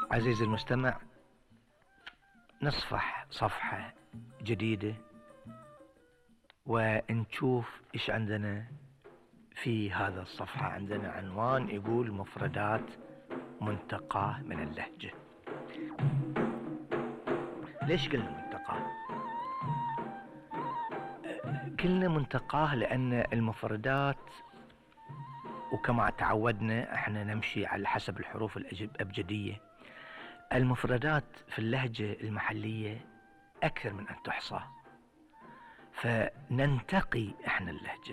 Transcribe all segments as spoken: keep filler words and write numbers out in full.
عزيزي المستمع، نصفح صفحة جديدة ونشوف إيش عندنا في هذا الصفحة. عندنا عنوان يقول مفردات منتقاة من اللهجة. ليش قلنا منتقاة؟ قلنا منتقاة لأن المفردات، وكما تعودنا احنا نمشي على حسب الحروف الأبجدية، المفردات في اللهجة المحلية أكثر من أن تحصى، فننتقي احنا اللهجة،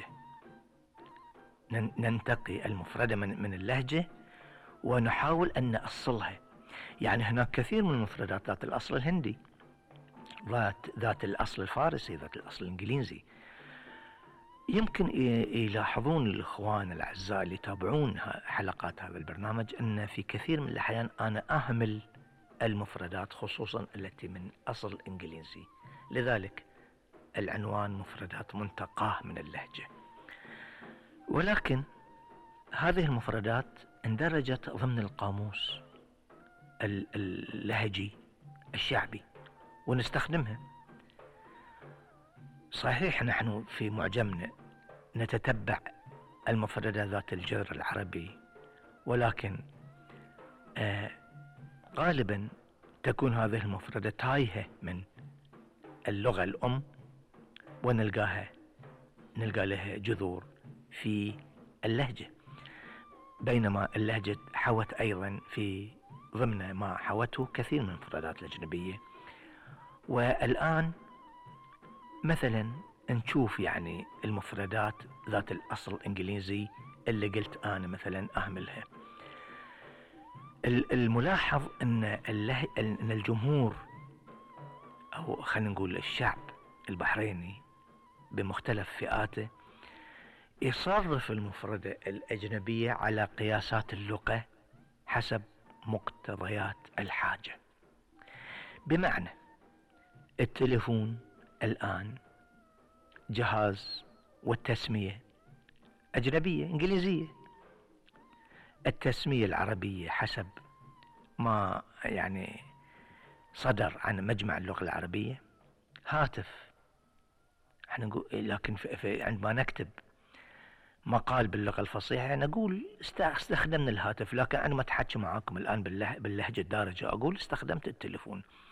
ننتقي المفردة من, من اللهجة ونحاول أن نأصلها. يعني هناك كثير من المفردات ذات الأصل الهندي، ذات, ذات الأصل الفارسي، ذات الأصل الإنجليزي. يمكن يلاحظون الإخوان الأعزاء اللي يتابعون حلقات هذا البرنامج أن في كثير من الأحيان أنا أهمل المفردات، خصوصا التي من أصل إنجليزي. لذلك العنوان مفردات منتقاة من اللهجة. ولكن هذه المفردات اندرجت ضمن القاموس اللهجي الشعبي ونستخدمها. صحيح نحن في معجمنا نتتبع المفردات ذات الجذر العربي، ولكن آه غالبا تكون هذه المفردة تايهة من اللغة الأم، ونلقاها نلقى لها جذور في اللهجة، بينما اللهجة حوت أيضا في ضمن ما حوته كثير من المفردات الأجنبية. والآن مثلا نشوف يعني المفردات ذات الأصل الإنجليزي اللي قلت أنا مثلا أهملها. الملاحظ أن, أن الجمهور، أو خلينا نقول الشعب البحريني بمختلف فئاته، يصرف المفردة الأجنبية على قياسات اللغة حسب مقتضيات الحاجة. بمعنى التليفون الآن جهاز والتسمية أجنبية إنجليزية، التسمية العربية حسب ما يعني صدر عن مجمع اللغة العربية هاتف. احنا نقول، لكن في في عندما نكتب مقال باللغة الفصيحة نقول استخدمنا الهاتف، لكن أنا ما أتحكي معاكم الآن باللهجة الدارجة أقول استخدمت التليفون.